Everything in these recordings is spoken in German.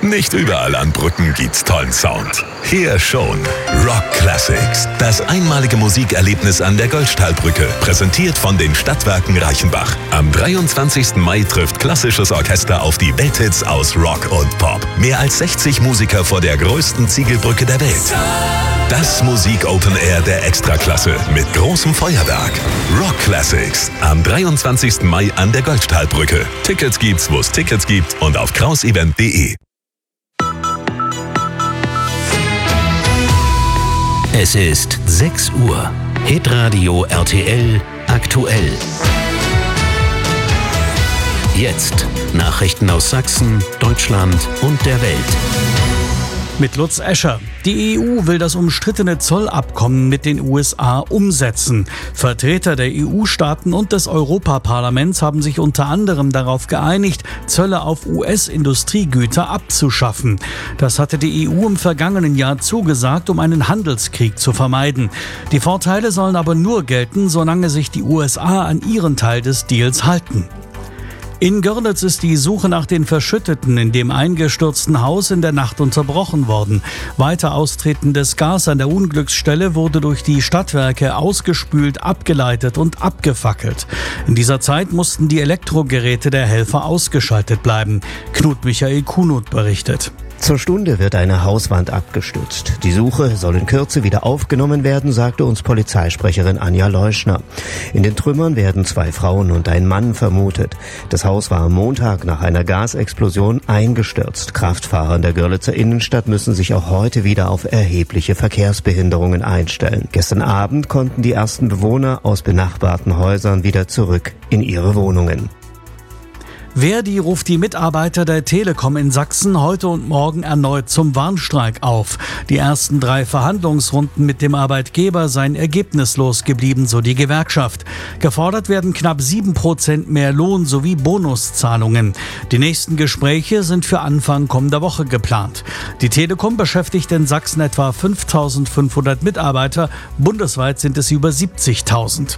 Nicht überall an Brücken gibt's tollen Sound. Hier schon. Rock Classics. Das einmalige Musikerlebnis an der Goldstahlbrücke. Präsentiert von den Stadtwerken Reichenbach. Am 23. Mai trifft klassisches Orchester auf die Welthits aus Rock und Pop. Mehr als 60 Musiker vor der größten Ziegelbrücke der Welt. Das Musik-Open Air der Extraklasse mit großem Feuerwerk. Rock Classics. Am 23. Mai an der Goldstahlbrücke. Tickets gibt's, wo es Tickets gibt und auf krausevent.de. Es ist 6 Uhr. Hitradio RTL aktuell. Jetzt Nachrichten aus Sachsen, Deutschland und der Welt. Mit Lutz Escher. Die EU will das umstrittene Zollabkommen mit den USA umsetzen. Vertreter der EU-Staaten und des Europaparlaments haben sich unter anderem darauf geeinigt, Zölle auf US-Industriegüter abzuschaffen. Das hatte die EU im vergangenen Jahr zugesagt, um einen Handelskrieg zu vermeiden. Die Vorteile sollen aber nur gelten, solange sich die USA an ihren Teil des Deals halten. In Görlitz ist die Suche nach den Verschütteten in dem eingestürzten Haus in der Nacht unterbrochen worden. Weiter austretendes Gas an der Unglücksstelle wurde durch die Stadtwerke ausgespült, abgeleitet und abgefackelt. In dieser Zeit mussten die Elektrogeräte der Helfer ausgeschaltet bleiben. Knut Michael Kunut berichtet. Zur Stunde wird eine Hauswand abgestützt. Die Suche soll in Kürze wieder aufgenommen werden, sagte uns Polizeisprecherin Anja Leuschner. In den Trümmern werden 2 Frauen und ein Mann vermutet. Das Haus war am Montag nach einer Gasexplosion eingestürzt. Kraftfahrer in der Görlitzer Innenstadt müssen sich auch heute wieder auf erhebliche Verkehrsbehinderungen einstellen. Gestern Abend konnten die ersten Bewohner aus benachbarten Häusern wieder zurück in ihre Wohnungen. Verdi ruft die Mitarbeiter der Telekom in Sachsen heute und morgen erneut zum Warnstreik auf. Die ersten 3 Verhandlungsrunden mit dem Arbeitgeber seien ergebnislos geblieben, so die Gewerkschaft. Gefordert werden knapp 7% mehr Lohn sowie Bonuszahlungen. Die nächsten Gespräche sind für Anfang kommender Woche geplant. Die Telekom beschäftigt in Sachsen etwa 5.500 Mitarbeiter. Bundesweit sind es über 70.000.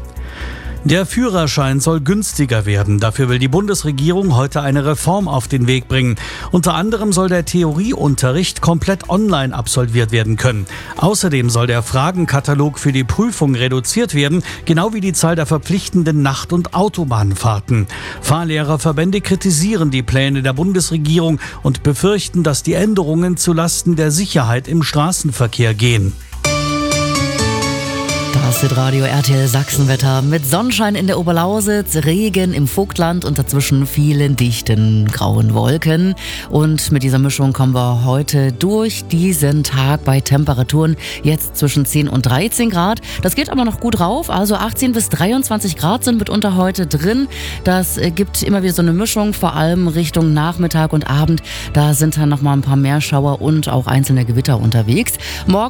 Der Führerschein soll günstiger werden. Dafür will die Bundesregierung heute eine Reform auf den Weg bringen. Unter anderem soll der Theorieunterricht komplett online absolviert werden können. Außerdem soll der Fragenkatalog für die Prüfung reduziert werden, genau wie die Zahl der verpflichtenden Nacht- und Autobahnfahrten. Fahrlehrerverbände kritisieren die Pläne der Bundesregierung und befürchten, dass die Änderungen zulasten der Sicherheit im Straßenverkehr gehen. Das Hitradio RTL Sachsenwetter mit Sonnenschein in der Oberlausitz, Regen im Vogtland und dazwischen vielen dichten grauen Wolken. Und mit dieser Mischung kommen wir heute durch diesen Tag bei Temperaturen jetzt zwischen 10 und 13 Grad. Das geht aber noch gut rauf, also 18 bis 23 Grad sind mitunter heute drin. Das gibt immer wieder so eine Mischung, vor allem Richtung Nachmittag und Abend. Da sind dann nochmal ein paar Meerschauer und auch einzelne Gewitter unterwegs. Morgen